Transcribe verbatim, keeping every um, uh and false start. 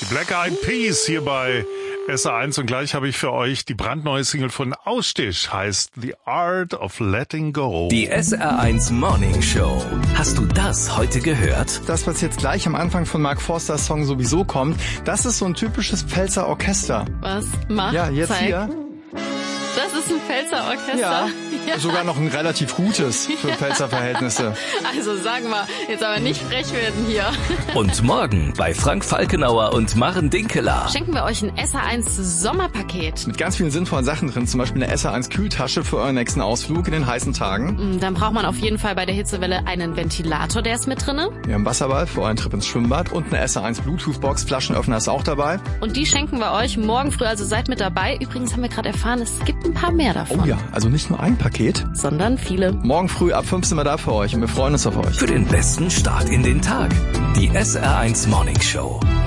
Black Eyed Peas hier bei S R eins und gleich habe ich für euch die brandneue Single von Ausstich, heißt The Art of Letting Go. Die S R eins Morning Show. Hast du das heute gehört? Das, was jetzt gleich am Anfang von Mark Forsters Song sowieso kommt, das ist so ein typisches Pfälzer Orchester. Was? Mach, Ja, jetzt zeig. hier. Das ist ein Pfälzer Orchester? Ja, sogar noch ein relativ gutes für Pfälzer Verhältnisse. Also sag mal, jetzt aber nicht frech werden hier. Und morgen bei Frank Falkenauer und Maren Dinkeler. Schenken wir euch ein S R eins Sommerpaket. Mit ganz vielen sinnvollen Sachen drin, zum Beispiel eine S R eins Kühltasche für euren nächsten Ausflug in den heißen Tagen. Dann braucht man auf jeden Fall bei der Hitzewelle einen Ventilator, der ist mit drinne. Wir haben Wasserball für euren Trip ins Schwimmbad und eine S R eins Bluetooth-Box, Flaschenöffner ist auch dabei. Und die schenken wir euch morgen früh, also seid mit dabei. Übrigens haben wir gerade erfahren, es gibt ein paar mehr davon. Oh ja, also nicht nur ein Paket, sondern viele. Morgen früh ab fünf sind wir da für euch und wir freuen uns auf euch. Für den besten Start in den Tag. Die S R eins Morning Show.